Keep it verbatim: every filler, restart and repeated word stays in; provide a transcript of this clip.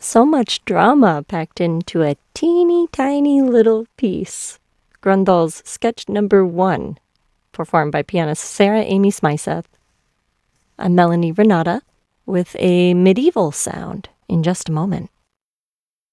So much drama packed into a teeny tiny little piece. Grundl's sketch number one, performed by pianist Sarah Amy Smyseth. I'm Melanie Renata with a medieval sound in just a moment.